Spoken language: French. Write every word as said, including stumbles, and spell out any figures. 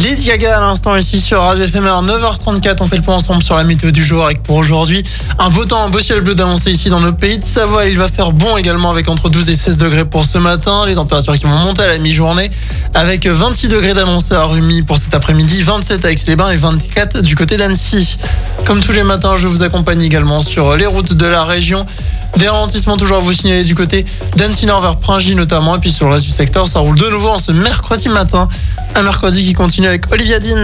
Lady Gaga à l'instant ici sur Radio F M R, neuf heures trente-quatre. On fait le point ensemble sur la météo du jour avec pour aujourd'hui un beau temps, un beau ciel bleu d'annoncer ici dans nos pays de Savoie. Il va faire bon également avec entre douze et seize degrés pour ce matin. Les températures qui vont monter à la mi-journée avec vingt-six degrés d'annoncé à Rumi pour cet après-midi, vingt-sept à Aix-les-Bains et vingt-quatre du côté d'Annecy. Comme tous les matins, je vous accompagne également sur les routes de la région. Des ralentissements toujours à vous signaler du côté d'Annecy Nord vers Pringy notamment. Et puis sur le reste du secteur, ça roule de nouveau en ce mercredi matin. Un mercredi qui continue avec Olivia Dean.